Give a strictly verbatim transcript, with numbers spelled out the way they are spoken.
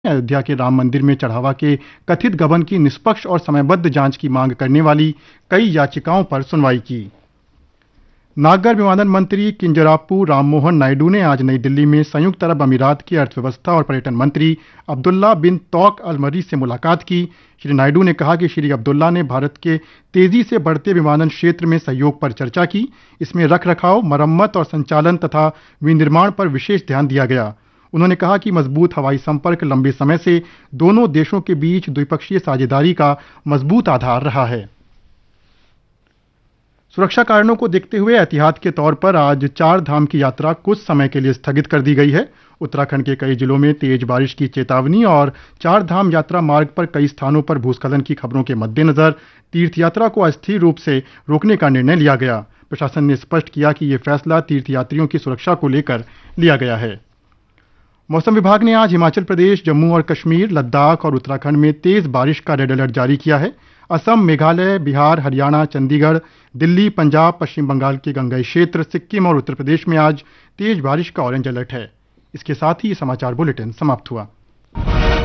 अयोध्या के राम मंदिर में चढ़ावा के कथित गबन की निष्पक्ष और समयबद्ध जांच की मांग करने वाली कई याचिकाओं पर सुनवाई की। नागर विमानन मंत्री किंजरापू राममोहन नायडू ने आज नई दिल्ली में संयुक्त अरब अमीरात के अर्थव्यवस्था और पर्यटन मंत्री अब्दुल्ला बिन तौक अल मरी से मुलाकात की। श्री नायडू ने कहा कि श्री अब्दुल्ला ने भारत के तेजी से बढ़ते विमानन क्षेत्र में सहयोग पर चर्चा की। इसमें रखरखाव, मरम्मत और संचालन तथा विनिर्माण पर विशेष ध्यान दिया गया। उन्होंने कहा कि मजबूत हवाई संपर्क लंबे समय से दोनों देशों के बीच द्विपक्षीय साझेदारी का मजबूत आधार रहा है। सुरक्षा कारणों को देखते हुए एहतियात के तौर पर आज चार धाम की यात्रा कुछ समय के लिए स्थगित कर दी गई है। उत्तराखंड के कई जिलों में तेज बारिश की चेतावनी और चार धाम यात्रा मार्ग पर कई स्थानों पर भूस्खलन की खबरों के मद्देनजर तीर्थ यात्रा को अस्थायी रूप से रोकने का निर्णय लिया गया। प्रशासन ने स्पष्ट किया कि यह फैसला तीर्थयात्रियों की सुरक्षा को लेकर लिया गया है। मौसम विभाग ने आज हिमाचल प्रदेश, जम्मू और कश्मीर, लद्दाख और उत्तराखंड में तेज बारिश का रेड अलर्ट जारी किया है। असम, मेघालय, बिहार, हरियाणा, चंडीगढ़, दिल्ली, पंजाब, पश्चिम बंगाल के गंगाई क्षेत्र, सिक्किम और उत्तर प्रदेश में आज तेज बारिश का ऑरेंज अलर्ट है। इसके साथ ही ये समाचार बुलेटिन समाप्त हुआ।